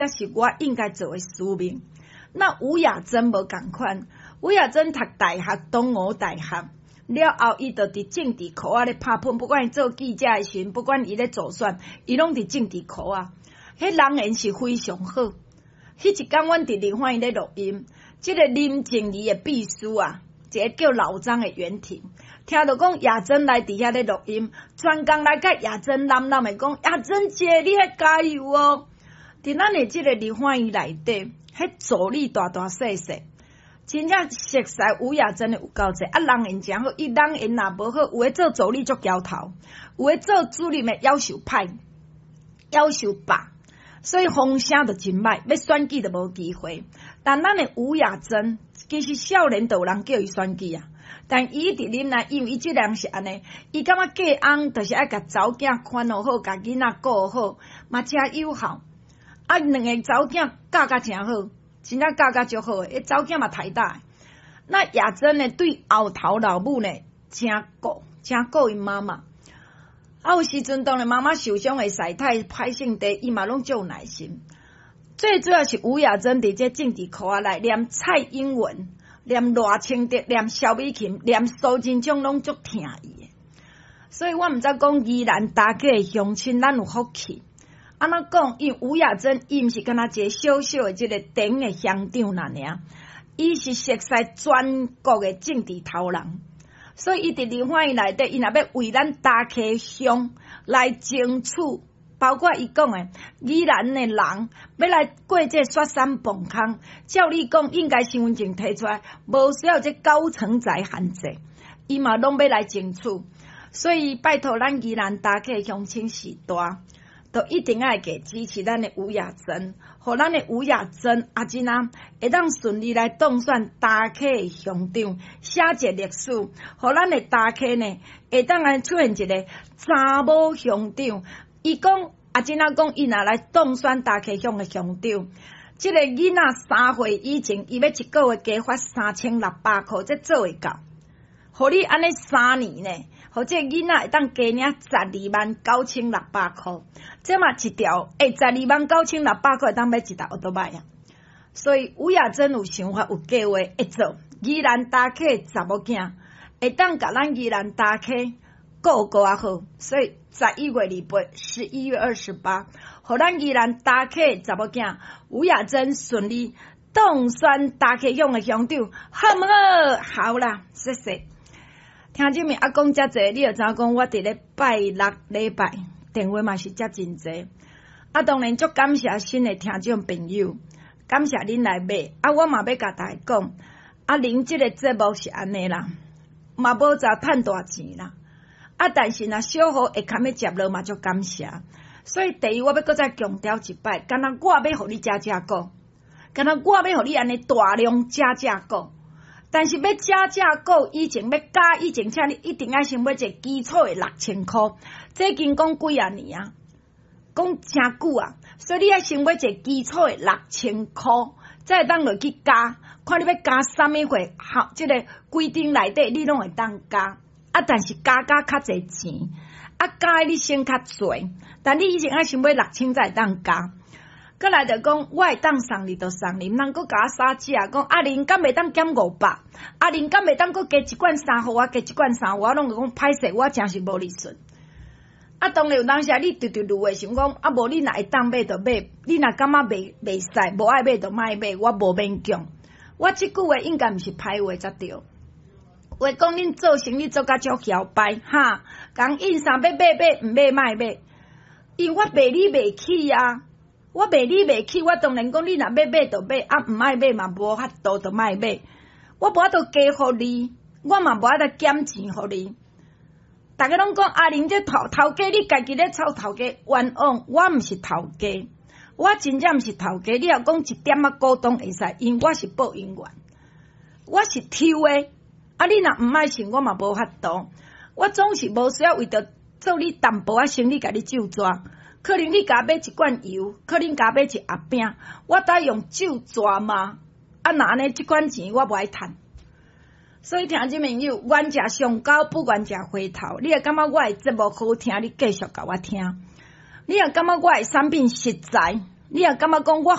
才是我应该做的使命。那吴雅珍无共款，吴雅珍读大学，东吴大学了后，伊就伫政治课啊咧拍喷，不管伊做记者的时，不管伊咧助选，伊拢伫政治课啊。迄人缘是非常好。迄一天，阮伫林焕英咧录音，即个林静怡的秘书啊，一个叫老张的袁婷，听到讲雅珍来伫遐咧录音，专工来甲雅珍喃喃的讲：雅珍姐，你要加油哦！伫咱的即个林焕英内底，迄助理大大细细。真正熟悉吴雅珍的有够济，啊人缘真好，伊人缘若无好，有诶做助理足摇头，有诶做主任诶夭寿歹，夭寿霸，所以风声就真歹，要选举就无机会。但咱诶吴雅珍其实少年就有人叫伊选举啊，但伊伫恁内，因为伊即人是安尼，伊感觉嫁翁就是爱甲查某囝看护好，甲囡仔顾好，嘛真友好。啊，两个查某囝教甲真好。真正教甲足好诶，查某囝嘛台大。那雅珍呢，对后头老母呢，真顾因妈妈。啊，有时阵当然妈妈受伤诶，晒太歹性地，伊嘛拢足有耐心。最主要是吴雅珍伫这政治课内，连蔡英文、连赖清德、连萧美琴、连苏贞昌拢足疼伊诶。所以我毋知讲宜兰大家诶乡亲，咱有福气。安怎讲？因吴雅珍伊毋是干那一个小小的即个顶的乡长那尔，伊是熟悉全国的政治头人，所以伊伫林焕英内底，伊若要为咱大溪乡来争取，包括伊讲的宜兰的人要来过这雪山崩坑，照你讲应该身份证摕出来，无需要这9层宅限制，伊嘛拢要来争取，所以拜托咱宜兰大溪乡亲时代。都一定要给支持咱的吴雅珍，互咱的吴雅珍阿真啊，会当顺利来当选大溪的乡长，写一历史，互咱的大溪呢，会当来出现一个查某乡长。伊讲阿真啊讲，伊若来当选大溪乡的乡长，即个囡仔3岁以前，伊要一个月加发3600块，这做会到？互你安尼3年呢？或者囡仔会当加领129600块，这嘛一条129600块会当买一台奥多麦啊！所以吴雅珍有想法有计划会做宜兰大溪查某囝，会当甲咱宜兰大溪顾啊好，所以11月28 11月28，互咱宜兰大溪查某囝吴雅珍顺利当选大溪乡的乡长，好毋好？好啦，谢谢。听这面啊讲遮济，你就知影讲我伫咧拜6礼拜电话嘛是遮真济。啊，当然足感谢新的听众朋友，感谢恁来买。啊，我嘛要甲大家讲，啊，恁即个节目是安尼啦，嘛无咋趁大钱啦。啊，但是若小号会堪要接落嘛，足感谢。所以第一，我要搁再强调一摆，敢若我要互你加购，敢若我要互你安尼大量加购。但是要加购以前要加以前，请你一定要先买一个基础的6000块，这经讲几啊年啊，讲真久啊，所以你要先买一个基础的6000块，再当落去加，看你要加啥物货，好，这个规定内底你拢会当加，啊，但是加较侪钱，啊，加你先较侪，但你以前要先买6000才会当加。过来就讲，我会当送你就送你，毋通搁甲我杀价，讲啊恁敢袂当减500，啊恁敢袂当搁加一罐3互我，加一罐3，我拢就讲歹势，我真是无利顺。啊，当然有当时你直路诶，想讲啊，无你若会当买就买，你若感觉袂使，无爱买就莫买，我无勉强。我即句话应该毋是歹话才对。话讲恁做生意做甲足摇摆哈，讲印衫要买，毋买莫买，因为我卖你卖起啊。我卖你卖起，我当然讲你若要买就买，啊毋爱买嘛无法度就莫买。我无法度加互你，我嘛无法度减钱互你。大家拢讲啊，恁这头家，你家己咧操头家冤枉，我毋是头家，我真正毋是头家。你若讲一点仔股东会使，因我是报应员，我是抽诶。啊，你若毋爱信，我嘛无法度。我总是无需要为着做你淡薄仔生意，甲你就抓。可能你甲买一罐油，可能甲买一盒饼，我得用酒抓嘛？啊，那呢？这款钱我无爱趁。所以听众朋友，冤食上高，不冤食回头。你若感觉我的节目好听，你继续甲我听。你若感觉我的产品实在， 你也感觉讲我